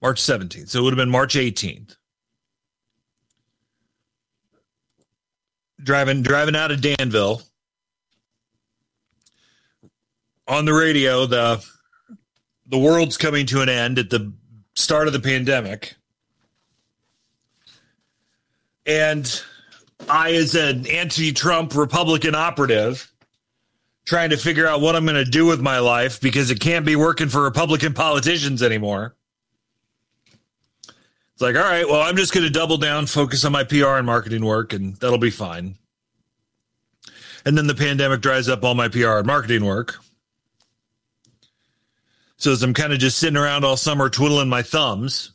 March 17th. So it would have been March 18th. Driving out of Danville. On the radio, the world's coming to an end at the start of the pandemic. And I, as an anti-Trump Republican operative, trying to figure out what I'm going to do with my life because it can't be working for Republican politicians anymore. It's like, all right, well, I'm just going to double down, focus on my PR and marketing work, and that'll be fine. And then the pandemic dries up all my PR and marketing work. So as I'm kind of just sitting around all summer twiddling my thumbs,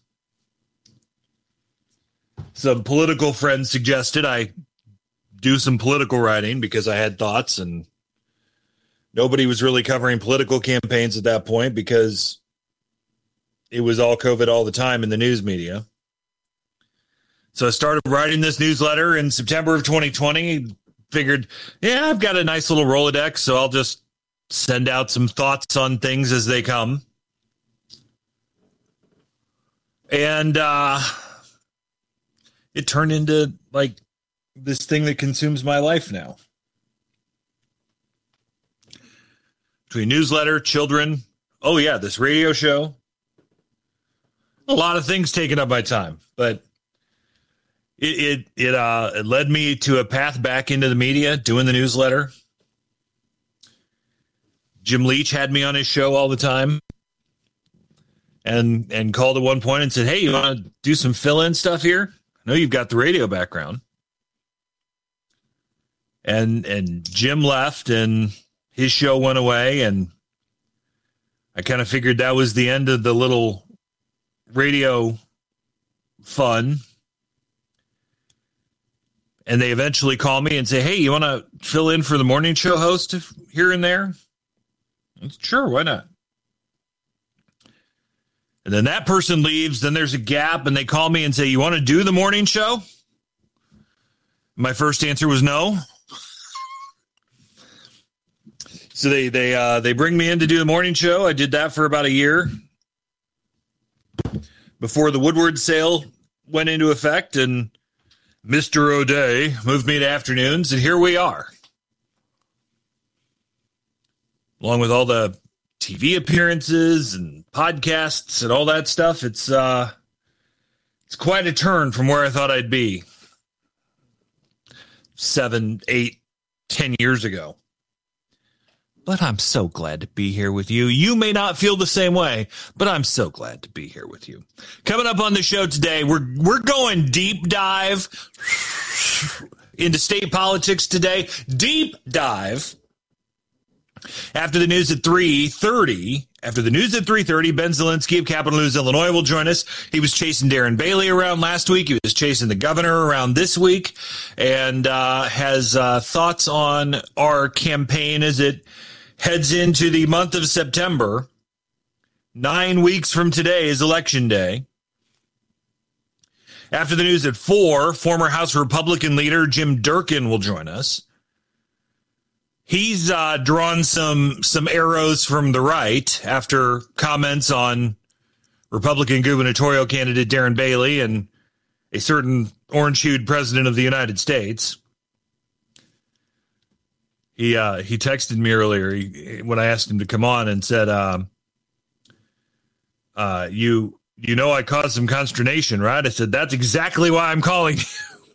some political friends suggested I do some political writing because I had thoughts, and nobody was really covering political campaigns at that point because it was all COVID all the time in the news media. So I started writing this newsletter in September of 2020, figured, yeah, I've got a nice little Rolodex, so I'll just send out some thoughts on things as they come. And it turned into like this thing that consumes my life now. Between newsletter, children, oh yeah, this radio show, a lot of things taking up my time, but it led me to a path back into the media, doing the newsletter. Jim Leach had me on his show all the time and called at one point and said, hey, you want to do some fill-in stuff here? I know you've got the radio background. And Jim left and his show went away, and I kind of figured that was the end of the little radio fun. And they eventually call me and say, hey, you want to fill in for the morning show host here and there? Sure, why not? And then that person leaves, then there's a gap, and they call me and say, you want to do the morning show? My first answer was no. So they bring me in to do the morning show. I did that for about a year before the Woodward sale went into effect, and Mr. O'Day moved me to afternoons, and here we are. Along with all the TV appearances and podcasts and all that stuff, it's quite a turn from where I thought I'd be 7, 8, 10 years ago. But I'm so glad to be here with you. You may not feel the same way, but I'm so glad to be here with you. Coming up on the show today, we're going deep dive into state politics today. Deep dive. After the news at 3:30, Ben Zielinski of Capital News, Illinois will join us. He was chasing Darren Bailey around last week. He was chasing the governor around this week, and has thoughts on our campaign as it heads into the month of September. 9 weeks from today is Election Day. After the news at 4, former House Republican leader Jim Durkin will join us. He's drawn some arrows from the right after comments on Republican gubernatorial candidate Darren Bailey and a certain orange-hued president of the United States. He texted me earlier when I asked him to come on and said, you know I caused some consternation, right? I said, that's exactly why I'm calling you.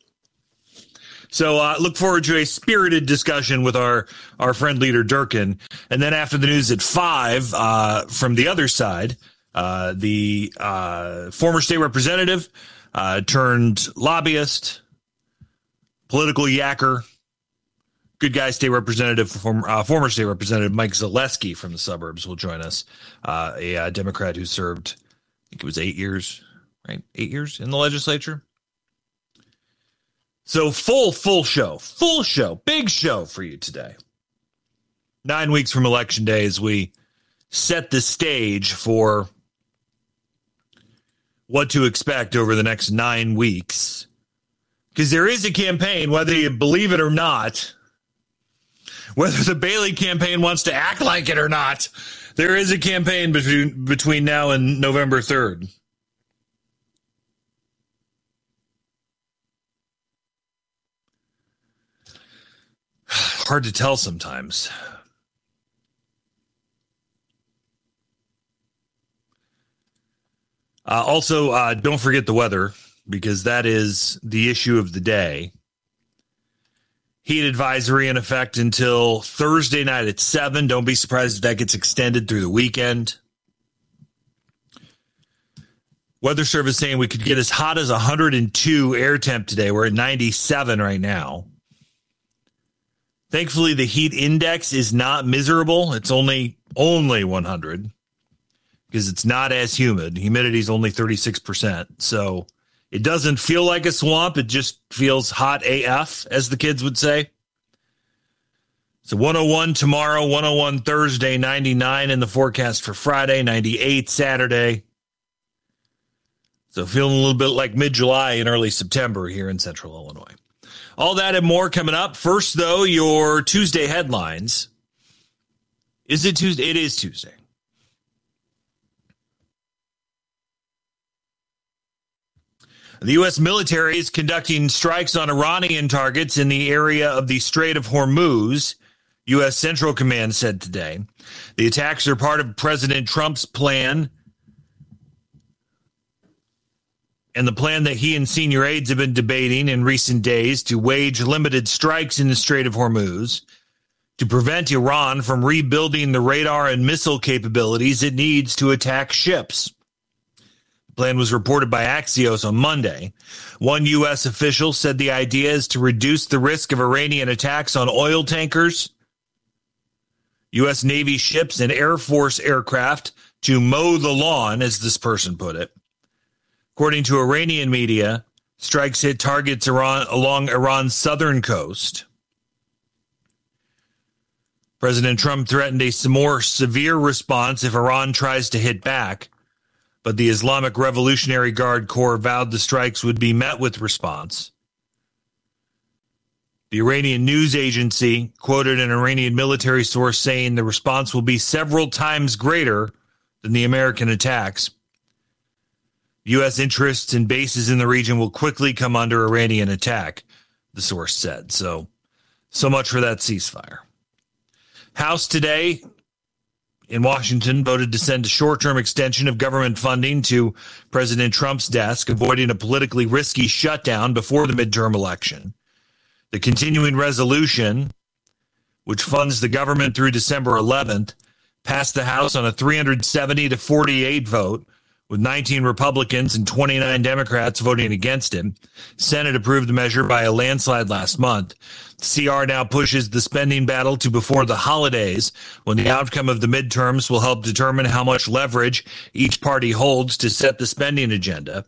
So look forward to a spirited discussion with our friend leader Durkin. And then after the news at 5, from the other side, the former state representative turned lobbyist, political yacker, good guy state representative, former state representative Mike Zaleski from the suburbs will join us, a Democrat who served, I think it was 8 years, right? 8 years in the legislature. So full show, big show for you today. 9 weeks from Election Day as we set the stage for what to expect over the next 9 weeks. Because there is a campaign, whether you believe it or not, whether the Bailey campaign wants to act like it or not, there is a campaign between now and November 3rd. hard to tell sometimes. Also, don't forget the weather, because that is the issue of the day. Heat advisory in effect until Thursday night at 7. Don't be surprised if that gets extended through the weekend. Weather Service saying we could get as hot as 102 air temp today. We're at 97 right now. Thankfully, the heat index is not miserable. It's only 100 because it's not as humid. Humidity is only 36%. So it doesn't feel like a swamp. It just feels hot AF, as the kids would say. So 101 tomorrow, 101 Thursday, 99 in the forecast for Friday, 98 Saturday. So feeling a little bit like mid-July and early September here in central Illinois. All that and more coming up. First, though, your Tuesday headlines. Is it Tuesday? It is Tuesday. The U.S. military is conducting strikes on Iranian targets in the area of the Strait of Hormuz, U.S. Central Command said today. The attacks are part of President Trump's plan and the plan that he and senior aides have been debating in recent days to wage limited strikes in the Strait of Hormuz to prevent Iran from rebuilding the radar and missile capabilities it needs to attack ships. The plan was reported by Axios on Monday. One U.S. official said the idea is to reduce the risk of Iranian attacks on oil tankers, U.S. Navy ships, and Air Force aircraft to mow the lawn, as this person put it. According to Iranian media, strikes hit targets along Iran's southern coast. President Trump threatened a more severe response if Iran tries to hit back, but the Islamic Revolutionary Guard Corps vowed the strikes would be met with response. The Iranian news agency quoted an Iranian military source saying the response will be several times greater than the American attacks. U.S. interests and bases in the region will quickly come under Iranian attack, the source said. So much for that ceasefire. House today in Washington voted to send a short-term extension of government funding to President Trump's desk, avoiding a politically risky shutdown before the midterm election. The continuing resolution, which funds the government through December 11th, passed the House on a 370-48 vote, with 19 Republicans and 29 Democrats voting against him. Senate approved the measure by a landslide last month. The CR now pushes the spending battle to before the holidays, when the outcome of the midterms will help determine how much leverage each party holds to set the spending agenda.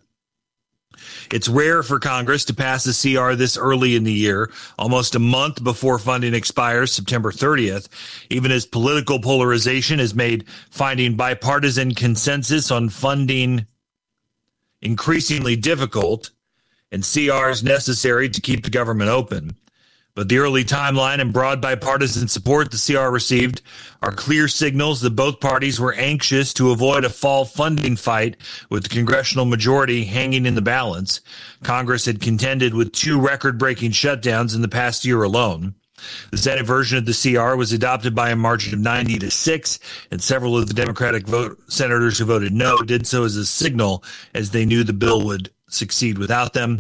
It's rare for Congress to pass a CR this early in the year, almost a month before funding expires September 30th, even as political polarization has made finding bipartisan consensus on funding increasingly difficult and CRs necessary to keep the government open. But the early timeline and broad bipartisan support the CR received are clear signals that both parties were anxious to avoid a fall funding fight with the congressional majority hanging in the balance. Congress had contended with 2 record-breaking shutdowns in the past year alone. The Senate version of the CR was adopted by a margin of 90-6, and several of the Democratic senators who voted no did so as a signal, as they knew the bill would succeed without them.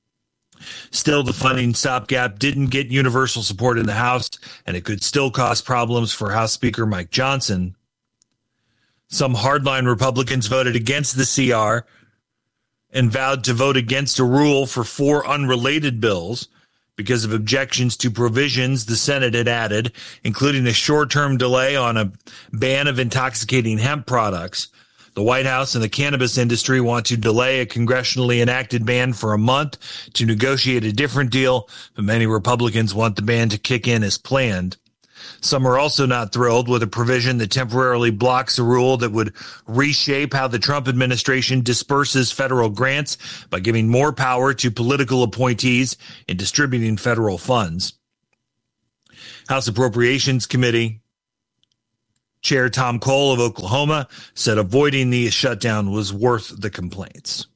Still, the funding stopgap didn't get universal support in the House, and it could still cause problems for House Speaker Mike Johnson. Some hardline Republicans voted against the CR and vowed to vote against a rule for 4 unrelated bills because of objections to provisions the Senate had added, including a short-term delay on a ban of intoxicating hemp products. The White House and the cannabis industry want to delay a congressionally enacted ban for a month to negotiate a different deal, but many Republicans want the ban to kick in as planned. Some are also not thrilled with a provision that temporarily blocks a rule that would reshape how the Trump administration disperses federal grants by giving more power to political appointees in distributing federal funds. House Appropriations Committee Chair Tom Cole of Oklahoma said avoiding the shutdown was worth the complaints.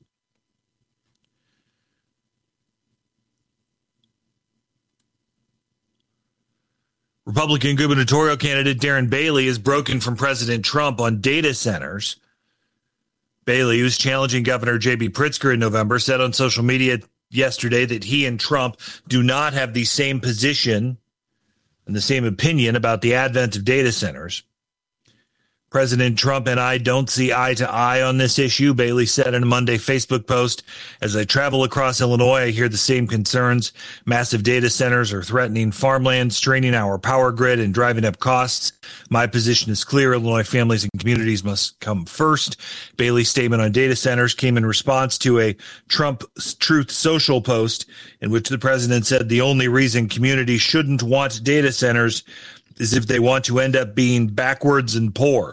Republican gubernatorial candidate Darren Bailey is broken from President Trump on data centers. Bailey, who's challenging Governor J.B. Pritzker in November, said on social media yesterday that he and Trump do not have the same position and the same opinion about the advent of data centers. President Trump and I don't see eye to eye on this issue, Bailey said in a Monday Facebook post. As I travel across Illinois, I hear the same concerns. Massive data centers are threatening farmland, straining our power grid, and driving up costs. My position is clear. Illinois families and communities must come first. Bailey's statement on data centers came in response to a Trump Truth Social post in which the president said the only reason communities shouldn't want data centers is if they want to end up being backwards and poor.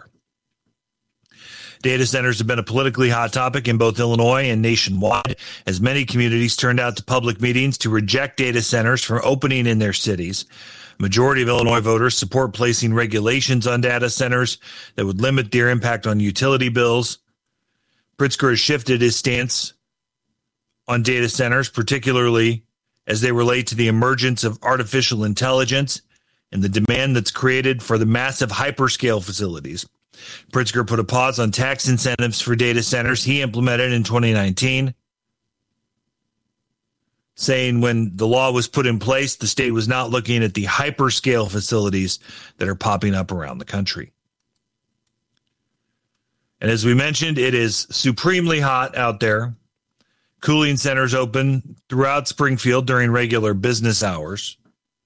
Data centers have been a politically hot topic in both Illinois and nationwide, as many communities turned out to public meetings to reject data centers from opening in their cities. A majority of Illinois voters support placing regulations on data centers that would limit their impact on utility bills. Pritzker has shifted his stance on data centers, particularly as they relate to the emergence of artificial intelligence and the demand that's created for the massive hyperscale facilities. Pritzker put a pause on tax incentives for data centers he implemented in 2019, saying when the law was put in place, the state was not looking at the hyperscale facilities that are popping up around the country. And as we mentioned, it is supremely hot out there. Cooling centers open throughout Springfield during regular business hours.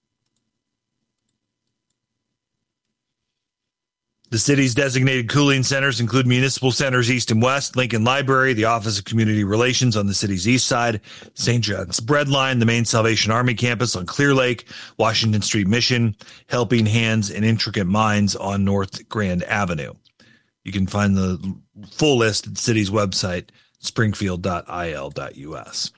The city's designated cooling centers include Municipal Centers East and West, Lincoln Library, the Office of Community Relations on the city's east side, St. John's Breadline, the main Salvation Army campus on Clear Lake, Washington Street Mission, Helping Hands, and Intricate Minds on North Grand Avenue. You can find the full list at the city's website, springfield.il.us.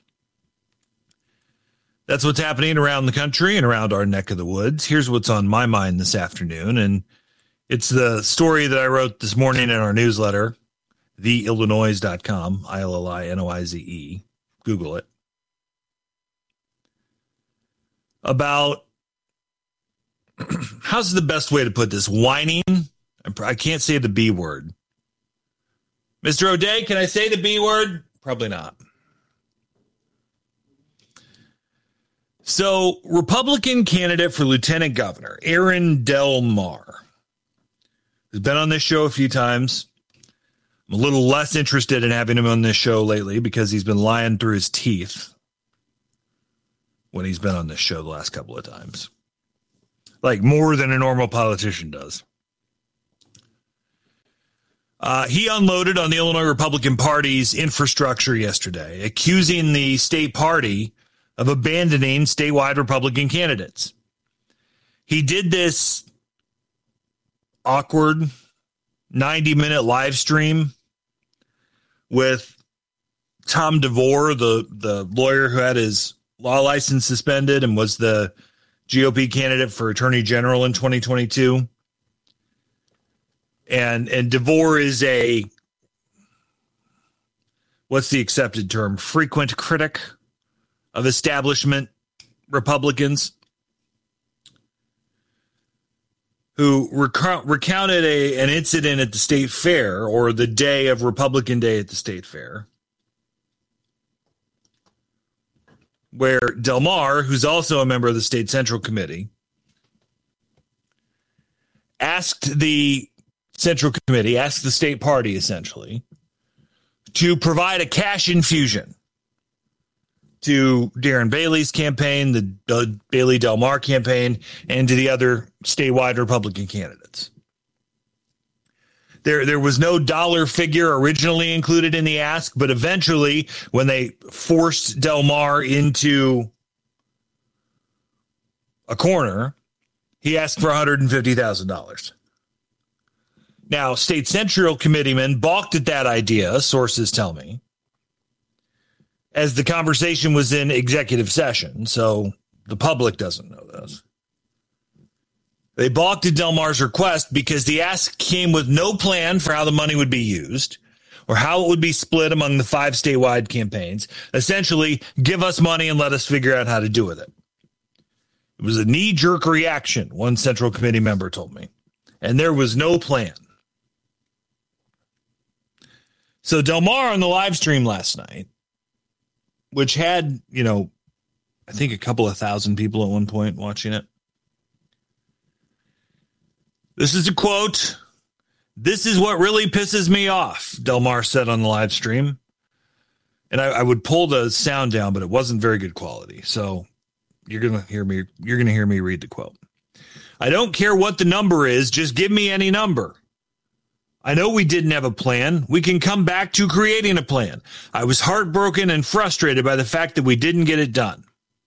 That's what's happening around the country and around our neck of the woods. Here's what's on my mind this afternoon, and it's the story that I wrote this morning in our newsletter, theillinoise.com, ILLINOIZE. Google it. About, how's the best way to put this? Whining? I can't say the B word. Mr. O'Day, can I say the B word? Probably not. So, Republican candidate for lieutenant governor, Aaron Del Mar, has been on this show a few times. I'm a little less interested in having him on this show lately because he's been lying through his teeth when he's been on this show the last couple of times. Like more than a normal politician does. He unloaded on the Illinois Republican Party's infrastructure yesterday, accusing the state party of abandoning statewide Republican candidates. He did this awkward 90-minute live stream with Tom DeVore, the lawyer who had his law license suspended and was the GOP candidate for Attorney General in 2022. And DeVore is a, what's the accepted term? Frequent critic of establishment Republicans, who recounted an incident at the state fair, or the day of Republican Day at the state fair, where Del Mar, who's also a member of the state central committee, asked the central committee, asked the state party essentially, to provide a cash infusion to Darren Bailey's campaign, the Bailey Del Mar campaign, and to the other statewide Republican candidates. There was no dollar figure originally included in the ask, but eventually, when they forced Del Mar into a corner, he asked for $150,000. Now, state central committeemen balked at that idea, sources tell me, as the conversation was in executive session, so the public doesn't know this. They balked at Del Mar's request because the ask came with no plan for how the money would be used or how it would be split among the 5 statewide campaigns. Essentially, give us money and let us figure out how to do with it. It It was a knee-jerk reaction, one Central Committee member told me. And there was no plan. So Del Mar on the live stream last night, which had, I think a couple of thousand people at one point watching it. This is a quote. "This is what really pisses me off," Del Mar said on the live stream. And I would pull the sound down, but it wasn't very good quality. So you're going to hear me read the quote. "I don't care what the number is. Just give me any number. I know we didn't have a plan. We can come back to creating a plan. I was heartbroken and frustrated by the fact that we didn't get it done."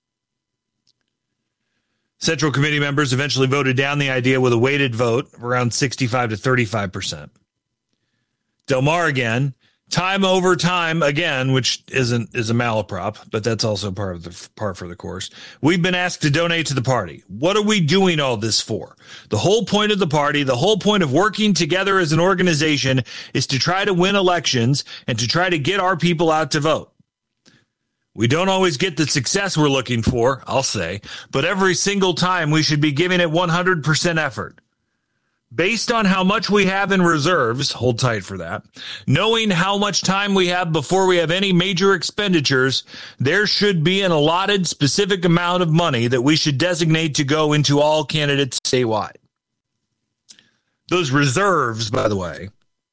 Central Committee members eventually voted down the idea with a weighted vote of around 65 to 35%. Del Mar again, time over time again, which is a malaprop, but that's also par for the course. "We've been asked to donate to the party. What are we doing all this for? The whole point of the party, the whole point of working together as an organization is to try to win elections and to try to get our people out to vote. We don't always get the success we're looking for, I'll say, but every single time we should be giving it 100% effort. Based on how much we have in reserves," hold tight for that, "knowing how much time we have before we have any major expenditures, there should be an allotted specific amount of money that we should designate to go into all candidates statewide." Those reserves, by the way,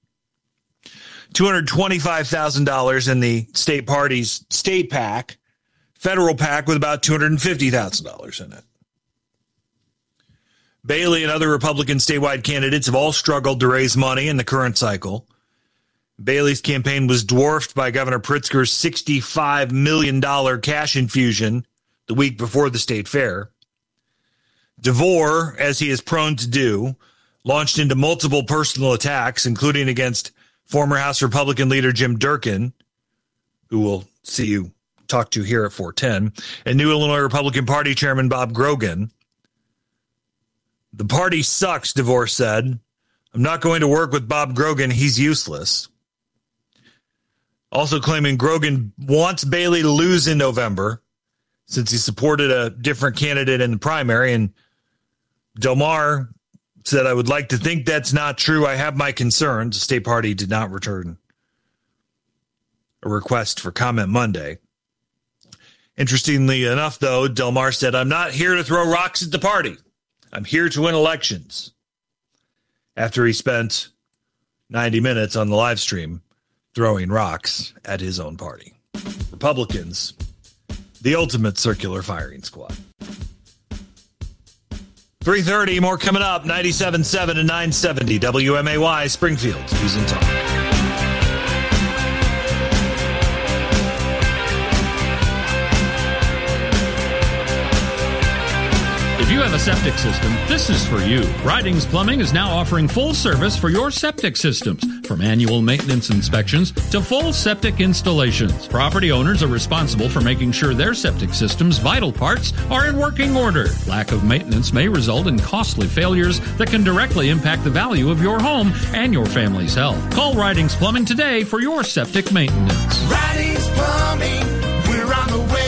$225,000 in the state party's state PAC, federal PAC with about $250,000 in it. Bailey and other Republican statewide candidates have all struggled to raise money in the current cycle. Bailey's campaign was dwarfed by Governor Pritzker's $65 million cash infusion the week before the state fair. DeVore, as he is prone to do, launched into multiple personal attacks, including against former House Republican leader Jim Durkin, who we'll see you talk to here at 410, and New Illinois Republican Party Chairman Bob Grogan. "The party sucks," DeVore said. "I'm not going to work with Bob Grogan. He's useless." Also claiming Grogan wants Bailey to lose in November since he supported a different candidate in the primary. And Del Mar said, "I would like to think that's not true. I have my concerns." The state party did not return a request for comment Monday. Interestingly enough, though, Del Mar said, "I'm not here to throw rocks at the party. I'm here to win elections." After he spent 90 minutes on the live stream throwing rocks at his own party. Republicans, the ultimate circular firing squad. 3:30, more coming up, 97.7 and 970 WMAY, Springfield, News and Talk. If you have a septic system, this is for you. Ridings Plumbing is now offering full service for your septic systems, from annual maintenance inspections to full septic installations. Property owners are responsible for making sure their septic system's vital parts are in working order. Lack of maintenance may result in costly failures that can directly impact the value of your home and your family's health. Call Ridings Plumbing today for your septic maintenance. Ridings Plumbing, we're on the way.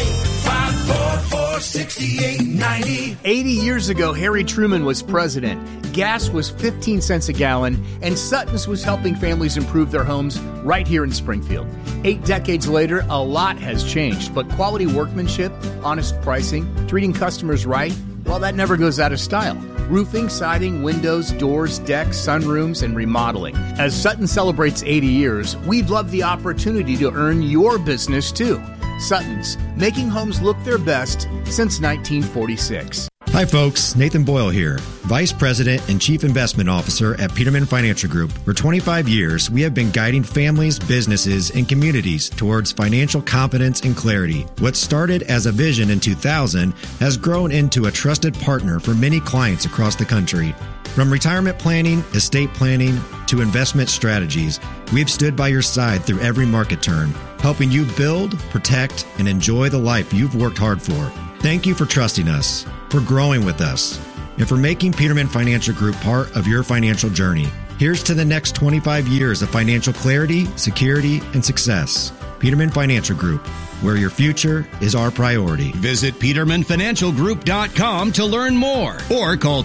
544-6890. 80 years ago, Harry Truman was president. Gas was 15 cents a gallon, and Sutton's was helping families improve their homes right here in Springfield. 8 decades later, a lot has changed, but quality workmanship, honest pricing, treating customers right, well, that never goes out of style. Roofing, siding, windows, doors, decks, sunrooms, and remodeling. As Sutton celebrates 80 years, we'd love the opportunity to earn your business too. Sutton's, making homes look their best since 1946. Hi folks, Nathan Boyle here, Vice President and Chief Investment Officer at Peterman Financial Group. For 25 years, we have been guiding families, businesses, and communities towards financial confidence and clarity. What started as a vision in 2000 has grown into a trusted partner for many clients across the country. From retirement planning, estate planning, to investment strategies, we've stood by your side through every market turn, helping you build, protect, and enjoy the life you've worked hard for. Thank you for trusting us, for growing with us, and for making Peterman Financial Group part of your financial journey. Here's to the next 25 years of financial clarity, security, and success. Peterman Financial Group, where your future is our priority. Visit PetermanFinancialGroup.com to learn more or call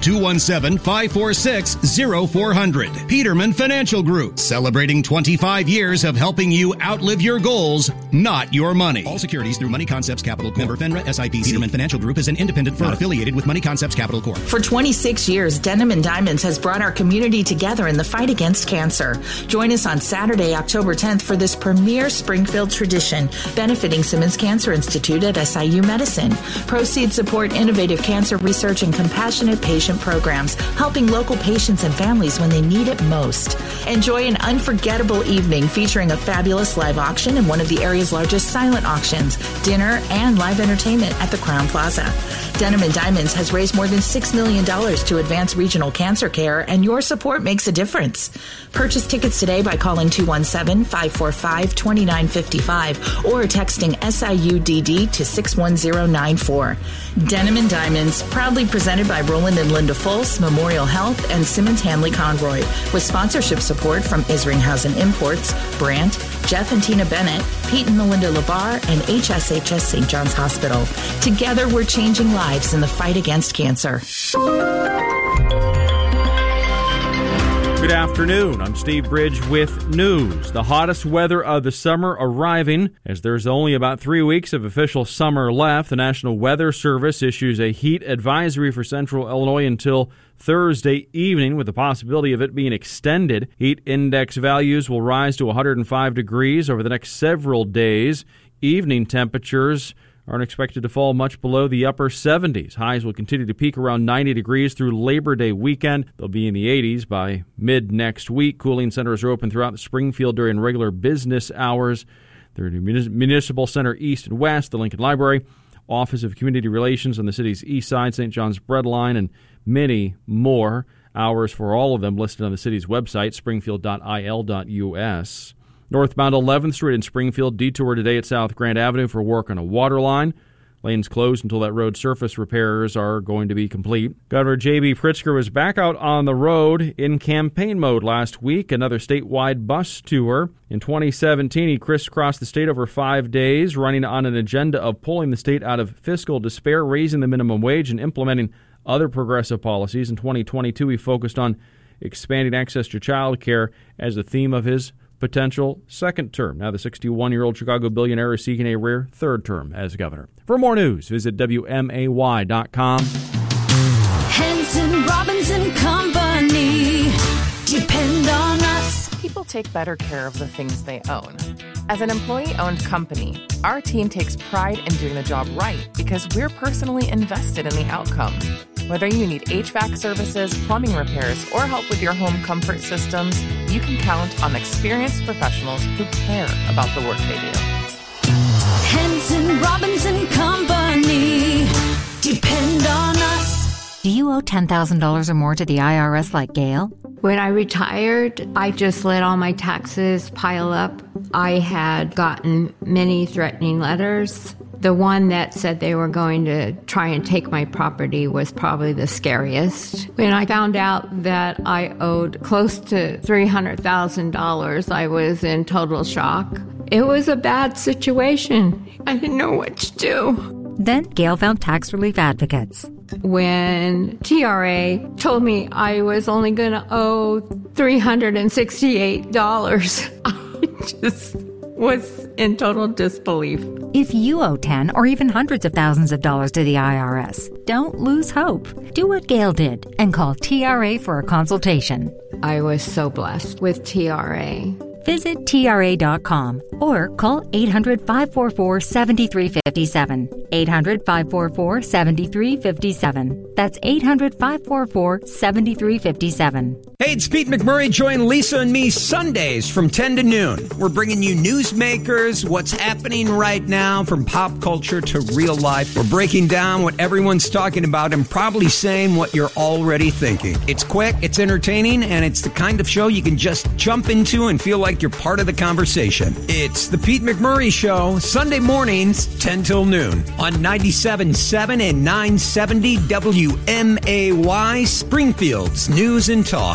217-546-0400. Peterman Financial Group, celebrating 25 years of helping you outlive your goals, not your money. All securities through Money Concepts Capital Corp. Member FINRA SIPC. Peterman Financial Group is an independent firm not affiliated with Money Concepts Capital Corp. For 26 years, Denim and Diamonds has brought our community together in the fight against cancer. Join us on Saturday, October 10th for this premier Springfield tradition, benefiting Simmons Cancer Institute at SIU Medicine. Proceeds support innovative cancer research and compassionate patient programs, helping local patients and families when they need it most. Enjoy an unforgettable evening featuring a fabulous live auction and one of the area's largest silent auctions, dinner, and live entertainment at the Crowne Plaza. Denim and Diamonds has raised more than $6 million to advance regional cancer care, and your support makes a difference. Purchase tickets today by calling 217-545-2955 or texting SIUDD to 61094. Denim and Diamonds, proudly presented by Roland and Linda Folse, Memorial Health, and Simmons Hanley Conroy, with sponsorship support from Isringhausen Imports, Brandt, Jeff and Tina Bennett, Pete and Melinda Labar, and HSHS St. John's Hospital. Together, we're changing lives in the fight against cancer. Good afternoon. I'm Steve Bridge with news. The hottest weather of the summer arriving. As there's only about 3 weeks of official summer left, the National Weather Service issues a heat advisory for central Illinois until Thursday evening, with the possibility of it being extended. Heat index values will rise to 105 degrees over the next several days. Evening temperatures aren't expected to fall much below the upper 70s. Highs will continue to peak around 90 degrees through Labor Day weekend. They'll be in the 80s by mid-next week. Cooling centers are open throughout Springfield during regular business hours. They're in the Municipal Center East and West, the Lincoln Library, Office of Community Relations on the city's east side, St. John's Bread Line, and many more. Hours for all of them listed on the city's website, springfield.il.us. Northbound 11th Street in Springfield, detour today at South Grand Avenue for work on a water line. Lanes closed until that road surface repairs are going to be complete. Governor J.B. Pritzker was back out on the road in campaign mode last week, another statewide bus tour. In 2017, he crisscrossed the state over 5 days, running on an agenda of pulling the state out of fiscal despair, raising the minimum wage, and implementing other progressive policies. In 2022, he focused on expanding access to child care as the theme of his potential second term. Now the 61-year-old Chicago billionaire is seeking a rare third term as governor. For more news, visit WMAY.com. Henson, Robinson Company. Depend on us. People take better care of the things they own. As an employee-owned company, our team takes pride in doing the job right because we're personally invested in the outcome. Whether you need HVAC services, plumbing repairs, or help with your home comfort systems, you can count on experienced professionals who care about the work they do. Henson, Robinson Company. Depend on us. Do you owe $10,000 or more to the IRS like Gail? When I retired, I just let all my taxes pile up. I had gotten many threatening letters. The one that said they were going to try and take my property was probably the scariest. When I found out that I owed close to $300,000, I was in total shock. It was a bad situation. I didn't know what to do. Then Gail found tax relief advocates. When TRA told me I was only going to owe $368, I just was in total disbelief. If you owe 10 or even hundreds of thousands of dollars to the IRS, don't lose hope. Do what Gail did and call TRA for a consultation. I was so blessed with TRA. Visit TRA.com or call 800-544-7357. 800-544-7357. That's 800-544-7357. Hey, it's Pete McMurray. Join Lisa and me Sundays from 10 to noon. We're bringing you newsmakers, what's happening right now from pop culture to real life. We're breaking down what everyone's talking about and probably saying what you're already thinking. It's quick, it's entertaining, and it's the kind of show you can just jump into and feel like you're part of the conversation. It's the Pete McMurray Show, Sunday mornings, 10 till noon on 97.7 and 970 WMAY, Springfield's News and Talk.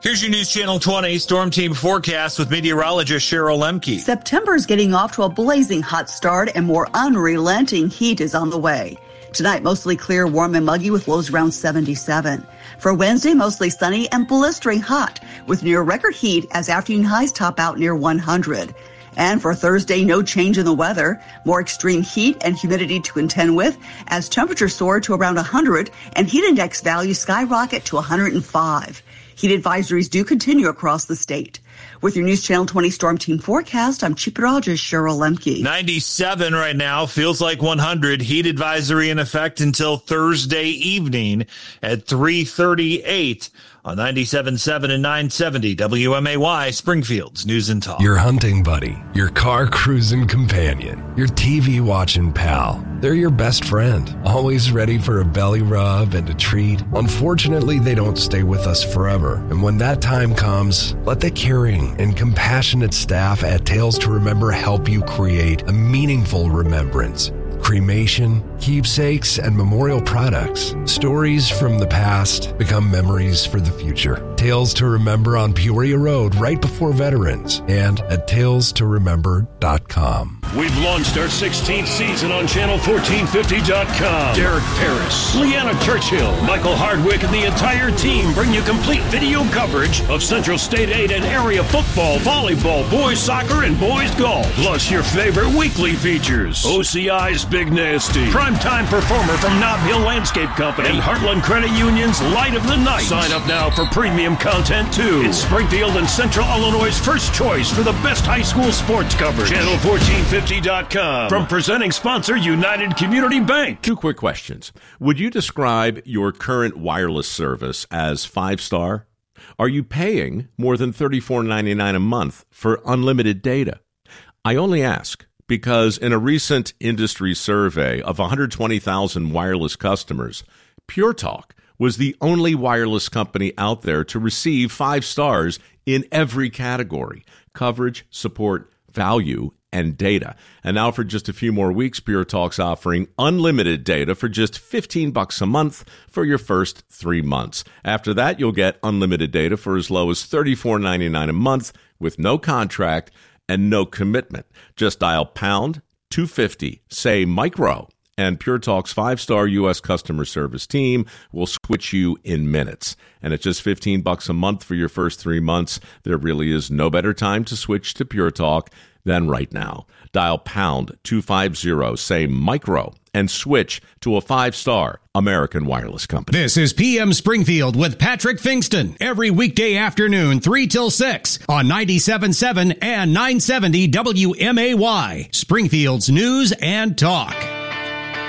Here's your News Channel 20 Storm Team forecast with meteorologist Cheryl Lemke. September is getting off to a blazing hot start and more unrelenting heat is on the way. Tonight, mostly clear, warm and muggy with lows around 77. For Wednesday, mostly sunny and blistering hot with near record heat as afternoon highs top out near 100. And for Thursday, no change in the weather. More extreme heat and humidity to contend with as temperatures soar to around 100 and heat index values skyrocket to 105. Heat advisories do continue across the state. With your News Channel 20 Storm Team forecast, I'm Chief Meteorologist Cheryl Lemke. 97 right now, feels like 100. Heat advisory in effect until Thursday evening at 3:38 on 97.7 and 970 WMAY, Springfield's News and Talk. Your hunting buddy, your car cruising companion, your TV watching pal. They're your best friend, always ready for a belly rub and a treat. Unfortunately, they don't stay with us forever. And when that time comes, let the caring and compassionate staff at Tales to Remember help you create a meaningful remembrance. Cremation, keepsakes, and memorial products. Stories from the past become memories for the future. Tales to Remember on Peoria Road right before Veterans and at talestoremember.com. We've launched our 16th season on channel1450.com. Derek Paris, Leanna Churchill, Michael Hardwick, and the entire team bring you complete video coverage of Central State 8 and area football, volleyball, boys soccer, and boys golf. Plus your favorite weekly features. OCI's Big Nasty, primetime performer from Nob Hill Landscape Company, and Heartland Credit Union's Light of the Night. Sign up now for premium content too. It's Springfield and Central Illinois' first choice for the best high school sports coverage. Channel1450.com. From presenting sponsor United Community Bank. Two quick questions. Would you describe your current wireless service as 5-star? Are you paying more than $34.99 a month for unlimited data? I only ask because in a recent industry survey of 120,000 wireless customers, Pure Talk was the only wireless company out there to receive 5 stars in every category: coverage, support, value, and data. And now for just a few more weeks, Pure Talk's offering unlimited data for just $15 a month for your first 3 months. After that, you'll get unlimited data for as low as $34.99 a month with no contract and no commitment. Just dial pound 250, say micro, and Pure Talk's 5-star U.S. customer service team will switch you in minutes. And at just $15 a month for your first 3 months, there really is no better time to switch to Pure Talk than right now. Dial pound 250, say micro, and switch to a 5-star American wireless company. This is PM Springfield with Patrick Fingston every weekday afternoon, 3 till 6 on 97.7 and 970 WMAY, Springfield's News and Talk.